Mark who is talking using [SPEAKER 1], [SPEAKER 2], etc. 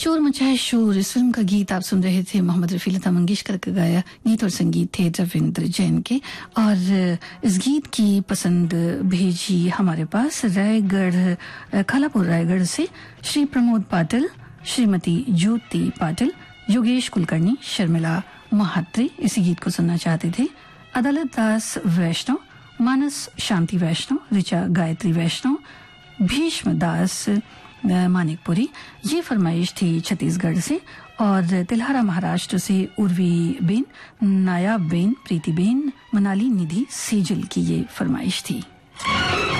[SPEAKER 1] शोर मचाए शोर, इस फिल्म का गीत आप सुन रहे थे मोहम्मद रफी लता मंगेशकर का गाया गीत और संगीत थे रविंद्र जैन के। और इस गीत की पसंद भेजी हमारे पास रायगढ़ खालापुर रायगढ़ से श्री प्रमोद पाटिल, श्रीमती ज्योति पाटिल, योगेश कुलकर्णी, शर्मिला महात्रे इसी गीत को सुनना चाहते थे। अदालत दास वैष्णव, मानस शांति वैष्णव, ऋचा गायत्री वैष्णव, भीष्म दास मानिकपुरी, ये फरमाइश थी छत्तीसगढ़ से। और तिल्हारा महाराष्ट्र से उर्वी बेन, नायाब बेन, प्रीति बेन, मनाली निधि सेजल की ये फरमाइश थी।